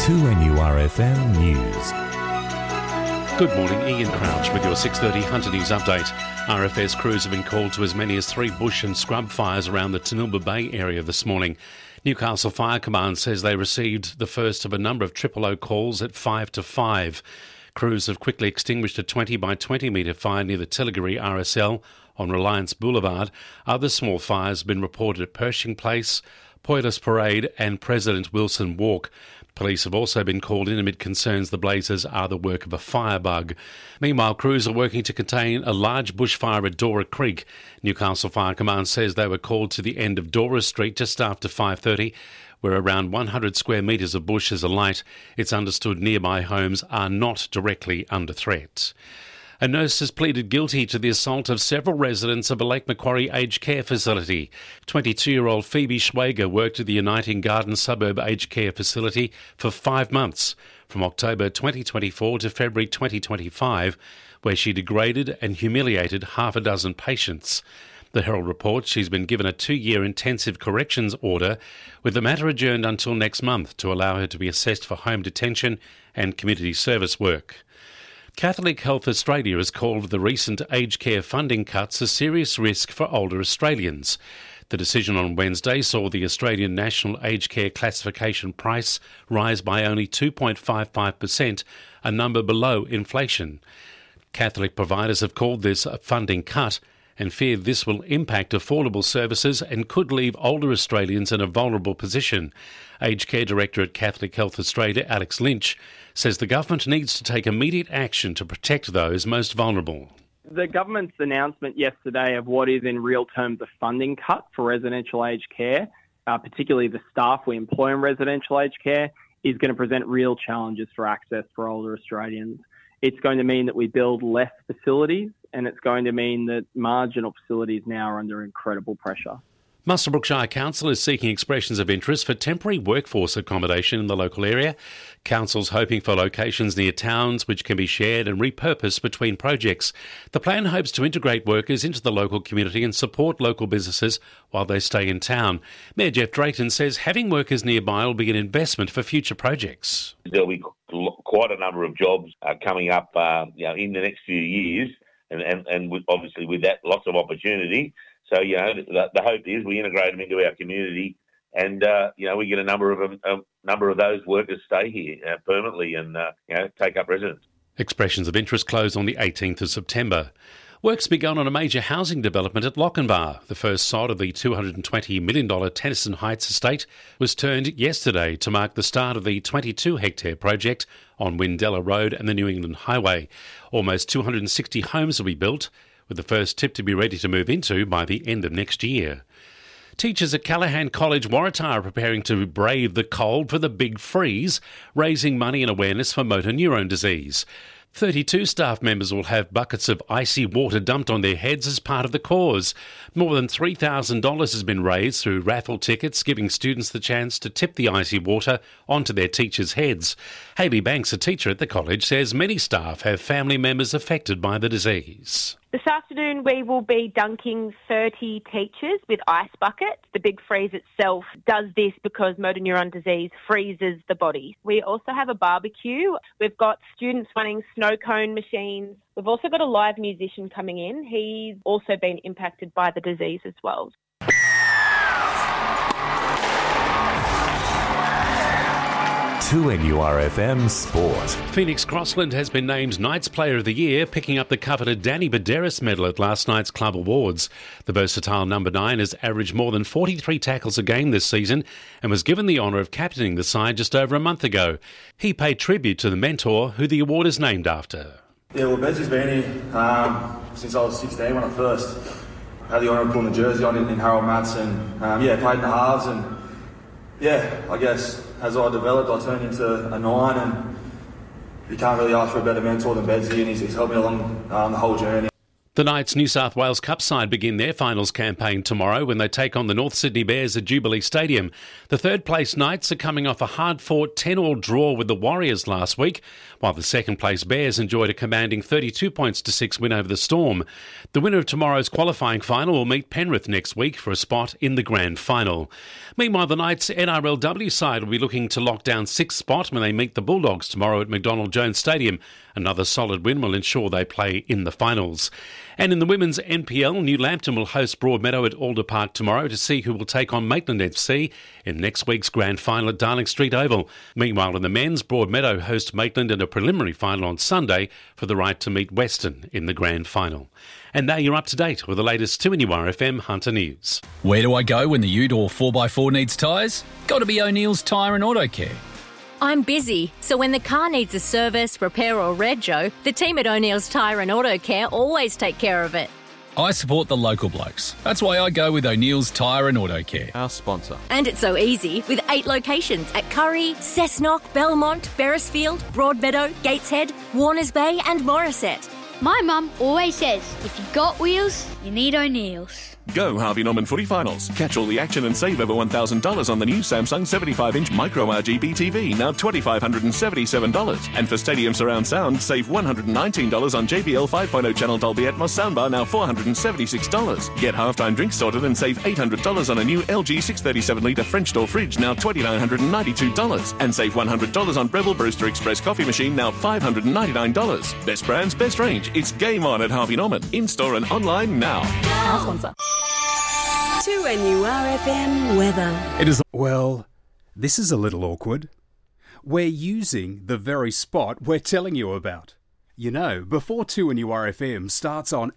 2NURFM News. Good morning, Ian Crouch with your 6:30 Hunter News update. RFS crews have been called to as many as 3 bush and scrub fires around the Tanilba Bay area this morning. Newcastle Fire Command says they received the first of a number of 000 calls at 5 to 5. Crews have quickly extinguished a 20 by 20 metre fire near the Tilligary RSL on Reliance Boulevard. Other small fires have been reported at Pershing Place, Poilus Parade and President Wilson Walk. Police have also been called in amid concerns the blazes are the work of a firebug. Meanwhile, crews are working to contain a large bushfire at Dora Creek. Newcastle Fire Command says they were called to the end of Dora Street just after 5:30, where around 100 square metres of bush is alight. It's understood nearby homes are not directly under threat. A nurse has pleaded guilty to the assault of several residents of a Lake Macquarie aged care facility. 22-year-old Phoebe Schwager worked at the Uniting Garden Suburb Aged Care Facility for 5 months, from October 2024 to February 2025, where she degraded and humiliated half a dozen patients. The Herald reports she's been given a 2-year intensive corrections order, with the matter adjourned until next month to allow her to be assessed for home detention and community service work. Catholic Health Australia has called the recent aged care funding cuts a serious risk for older Australians. The decision on Wednesday saw the Australian National Aged Care Classification price rise by only 2.55%, a number below inflation. Catholic providers have called this a funding cut and fear this will impact affordable services and could leave older Australians in a vulnerable position. Aged Care Director at Catholic Health Australia, Alex Lynch, says the government needs to take immediate action to protect those most vulnerable. The government's announcement yesterday of what is in real terms a funding cut for residential aged care, particularly the staff we employ in residential aged care, is going to present real challenges for access for older Australians. It's going to mean that we build less facilities, and it's going to mean that marginal facilities now are under incredible pressure. Muswellbrook Shire Council is seeking expressions of interest for temporary workforce accommodation in the local area. Council's hoping for locations near towns which can be shared and repurposed between projects. The plan hopes to integrate workers into the local community and support local businesses while they stay in town. Mayor Jeff Drayton says having workers nearby will be an investment for future projects. There'll be quite a number of jobs coming up in the next few years, and obviously with that, lots of opportunity. So, the hope is we integrate them into our community and, we get a number of those workers stay here permanently and, take up residence. Expressions of interest close on the 18th of September. Work's begun on a major housing development at Lochinvar. The first sod of the $220 million Tennyson Heights estate was turned yesterday to mark the start of the 22-hectare project on Windella Road and the New England Highway. Almost 260 homes will be built, with the first tip to be ready to move into by the end of next year. Teachers at Callaghan College, Waratah are preparing to brave the cold for the big freeze, raising money and awareness for motor neurone disease. 32 staff members will have buckets of icy water dumped on their heads as part of the cause. More than $3,000 has been raised through raffle tickets, giving students the chance to tip the icy water onto their teachers' heads. Hayley Banks, a teacher at the college, says many staff have family members affected by the disease. This afternoon we will be dunking 30 teachers with ice buckets. The big freeze itself does this because motor neuron disease freezes the body. We also have a barbecue. We've got students running snow cone machines. We've also got a live musician coming in. He's also been impacted by the disease as well. 2NURFM Sport. Phoenix Crossland has been named Knights Player of the Year, picking up the coveted Danny Baderis medal at last night's club awards. The versatile number 9 has averaged more than 43 tackles a game this season and was given the honour of captaining the side just over a month ago. He paid tribute to the mentor, who the award is named after. Yeah, well, Bezzy's been here since I was 16 when I first had the honour of pulling the jersey on in Harold Matts, and played in the halves, and I guess as I developed, I turned into a 9, and you can't really ask for a better mentor than Bedsy, and he's helped me along the whole journey. The Knights New South Wales Cup side begin their finals campaign tomorrow when they take on the North Sydney Bears at Jubilee Stadium. The third-place Knights are coming off a hard-fought 10-all draw with the Warriors last week, while the second-place Bears enjoyed a commanding 32 points to 6 win over the Storm. The winner of tomorrow's qualifying final will meet Penrith next week for a spot in the grand final. Meanwhile, the Knights NRLW side will be looking to lock down sixth spot when they meet the Bulldogs tomorrow at McDonald Jones Stadium. Another solid win will ensure they play in the finals. And in the women's NPL, New Lambton will host Broadmeadow at Alder Park tomorrow to see who will take on Maitland FC in next week's grand final at Darling Street Oval. Meanwhile, in the men's, Broadmeadow host Maitland in a preliminary final on Sunday for the right to meet Western in the grand final. And now you're up to date with the latest 2NURFM Hunter News. Where do I go when the ute or 4x4 needs tyres? Got to be O'Neill's Tyre and Auto Care. I'm busy, so when the car needs a service, repair or rego, the team at O'Neill's Tyre and Auto Care always take care of it. I support the local blokes. That's why I go with O'Neill's Tyre and Auto Care. Our sponsor. And it's so easy with 8 locations at Curry, Cessnock, Belmont, Beresfield, Broadmeadow, Gateshead, Warners Bay and Morisset. My mum always says, if you got wheels, you need O'Neill's. Go Harvey Norman Footy Finals. Catch all the action and save over $1,000 on the new Samsung 75-inch Micro RGB TV, now $2,577. And for Stadium Surround Sound, save $119 on JBL 5.0 channel Dolby Atmos soundbar, now $476. Get halftime drinks sorted and save $800 on a new LG 637-litre French door fridge, now $2,992. And save $100 on Breville Brewster Express coffee machine, now $599. Best brands, best range. It's game on at Harvey Norman. In-store and online now. Our sponsor. 2NURFM weather. It is. Well, this is a little awkward. We're using the very spot we're telling you about. You know, before 2NURFM starts on